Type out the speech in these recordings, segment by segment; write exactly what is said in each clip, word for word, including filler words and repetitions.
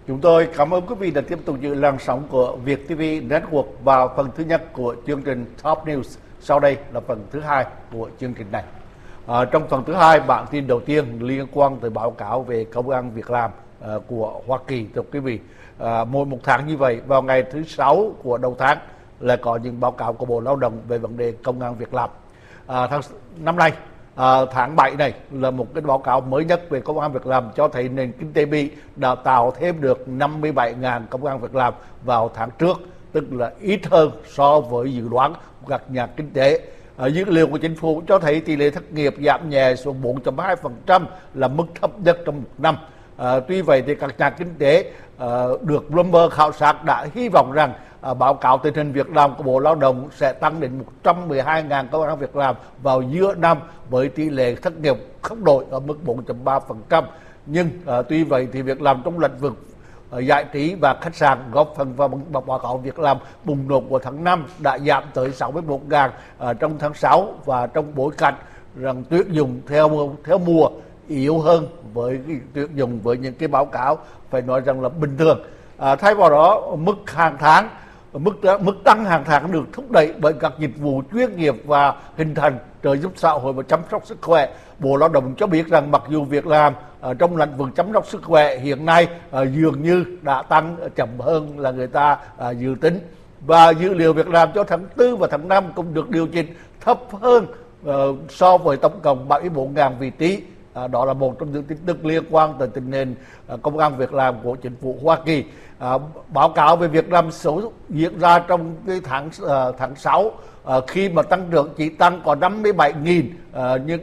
Chúng tôi cảm ơn quý vị đã tiếp tục giữ làn sóng của Việt ti vi Network vào phần thứ nhất của chương trình Top News. Sau đây là phần thứ hai của chương trình này. À, trong phần thứ hai, bản tin đầu tiên liên quan tới báo cáo về công ăn việc làm à, của Hoa Kỳ. Thưa quý vị, à, mỗi một tháng như vậy, vào ngày thứ sáu của đầu tháng là có những báo cáo của Bộ Lao động về vấn đề công ăn việc làm. À, tháng năm nay, À, tháng bảy này là một cái báo cáo mới nhất về công ăn việc làm cho thấy nền kinh tế Mỹ đã tạo thêm được năm mươi bảy nghìn công ăn việc làm vào tháng trước, tức là ít hơn so với dự đoán của các nhà kinh tế. À, dữ liệu của chính phủ cho thấy tỷ lệ thất nghiệp giảm nhẹ xuống bốn phẩy hai phần trăm là mức thấp nhất trong một năm. À, tuy vậy thì các nhà kinh tế à, được Bloomberg khảo sát đã hy vọng rằng à, báo cáo tình hình việc làm của Bộ Lao động sẽ tăng đến một trăm mười hai nghìn công ăn việc làm vào giữa năm với tỷ lệ thất nghiệp không đổi ở mức bốn phẩy ba phần trăm. Nhưng à, tuy vậy thì việc làm trong lĩnh vực à, giải trí và khách sạn góp phần vào báo cáo việc làm bùng nổ của tháng năm đã giảm tới sáu mươi mốt nghìn à, trong tháng sáu, và trong bối cảnh rằng tuyển dụng theo theo mùa yếu hơn với tuyển dụng với những cái báo cáo phải nói rằng là bình thường. À, thay vào đó, mức hàng tháng mức mức tăng hàng tháng được thúc đẩy bởi các dịch vụ chuyên nghiệp và hình thành trợ giúp xã hội và chăm sóc sức khỏe. Bộ Lao động cho biết rằng mặc dù việc làm ở trong lĩnh vực chăm sóc sức khỏe hiện nay à, dường như đã tăng chậm hơn là người ta à, dự tính, và dữ liệu việc làm cho tháng tư và tháng năm cũng được điều chỉnh thấp hơn uh, so với tổng cộng bảy mươi bốn nghìn vị trí. À, đó là một trong những tin tức liên quan tới tình hình à, công ăn việc làm của chính phủ Hoa Kỳ. À, báo cáo về việc làm xấu diễn ra trong cái tháng à, tháng sáu à, khi mà tăng trưởng chỉ tăng còn năm mươi bảy nghìn, à, nhưng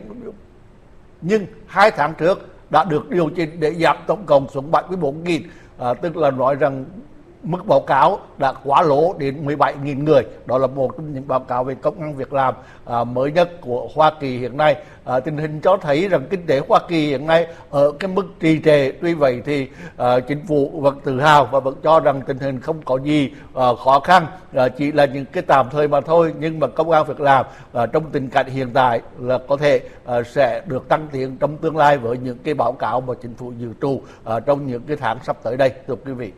nhưng hai tháng trước đã được điều chỉnh để giảm tổng cộng xuống bảy mươi bốn nghìn, à, tức là nói rằng mức báo cáo đã quá lỗ đến mười bảy nghìn người. Đó là một trong những báo cáo về công ăn việc làm à, mới nhất của Hoa Kỳ hiện nay. À, tình hình cho thấy rằng kinh tế Hoa Kỳ hiện nay ở cái mức trì trệ. Tuy vậy thì à, chính phủ vẫn tự hào và vẫn cho rằng tình hình không có gì à, khó khăn, à, chỉ là những cái tạm thời mà thôi. Nhưng mà công ăn việc làm à, trong tình cảnh hiện tại là có thể à, sẽ được tăng tiến trong tương lai với những cái báo cáo mà chính phủ dự trù à, trong những cái tháng sắp tới đây. Thưa quý vị.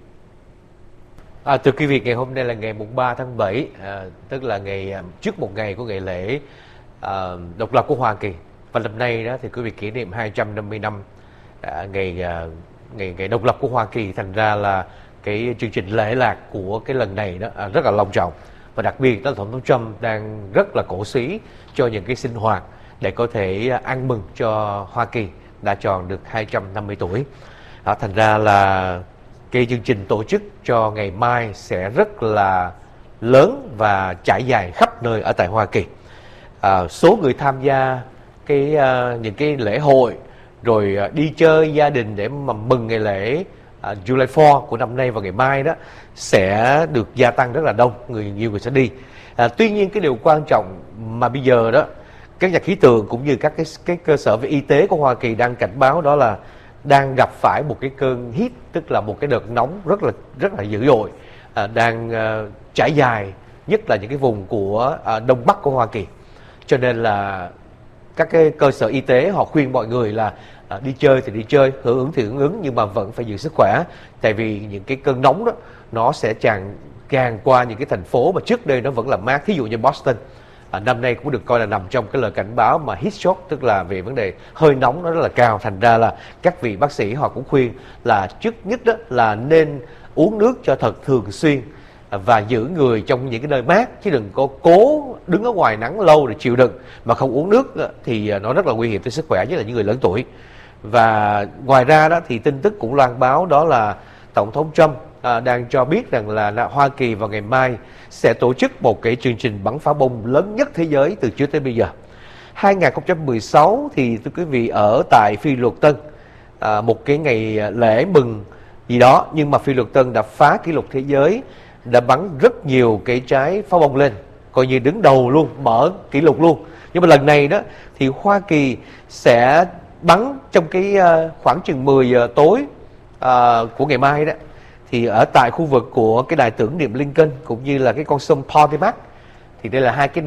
À, thưa quý vị, ngày hôm nay là ngày mùng ba tháng bảy, à, tức là ngày trước một ngày của ngày lễ à, độc lập của Hoa Kỳ. Và năm nay đó thì quý vị kỷ niệm hai trăm năm mươi năm à, ngày, à, ngày ngày độc lập của Hoa Kỳ, thành ra là cái chương trình lễ lạc của cái lần này đó à, rất là long trọng. Và đặc biệt đó là Tổng thống Trump đang rất là cổ xí cho những cái sinh hoạt để có thể ăn mừng cho Hoa Kỳ đã tròn được hai trăm năm mươi tuổi. À, thành ra là cái chương trình tổ chức cho ngày mai sẽ rất là lớn và trải dài khắp nơi ở tại Hoa Kỳ. À, số người tham gia cái uh, những cái lễ hội rồi uh, đi chơi gia đình để mà mừng ngày lễ uh, July fourth của năm nay và ngày mai đó sẽ được gia tăng rất là đông, người nhiều người sẽ đi. À, tuy nhiên cái điều quan trọng mà bây giờ đó các nhà khí tượng cũng như các cái cái cơ sở về y tế của Hoa Kỳ đang cảnh báo đó là đang gặp phải một cái cơn hit, tức là một cái đợt nóng rất là rất là dữ dội à, đang uh, trải dài nhất là những cái vùng của uh, đông bắc của Hoa Kỳ. Cho nên là các cái cơ sở y tế họ khuyên mọi người là uh, đi chơi thì đi chơi, hưởng ứng thì hưởng ứng, nhưng mà vẫn phải giữ sức khỏe, tại vì những cái cơn nóng đó nó sẽ tràn tràn qua những cái thành phố mà trước đây nó vẫn là mát, thí dụ như Boston. À, năm nay cũng được coi là nằm trong cái lời cảnh báo mà heat stroke, tức là về vấn đề hơi nóng nó rất là cao. Thành ra là các vị bác sĩ họ cũng khuyên là trước nhất đó là nên uống nước cho thật thường xuyên và giữ người trong những cái nơi mát, chứ đừng có cố đứng ở ngoài nắng lâu để chịu đựng mà không uống nước thì nó rất là nguy hiểm tới sức khỏe, nhất là những người lớn tuổi. Và ngoài ra đó thì tin tức cũng loan báo đó là Tổng thống Trump à, đang cho biết rằng là Hoa Kỳ vào ngày mai sẽ tổ chức một cái chương trình bắn pháo bông lớn nhất thế giới từ trước tới bây giờ. hai không một sáu thì thưa quý vị, ở tại Phi Luật Tân, à, một cái ngày lễ mừng gì đó, nhưng mà Phi Luật Tân đã phá kỷ lục thế giới, đã bắn rất nhiều cái trái pháo bông lên, coi như đứng đầu luôn, mở kỷ lục luôn. Nhưng mà lần này đó thì Hoa Kỳ sẽ bắn trong cái uh, khoảng chừng mười giờ tối uh, của ngày mai đó, thì ở tại khu vực của cái đài tưởng niệm Lincoln cũng như là cái con sông Potomac, thì đây là hai cái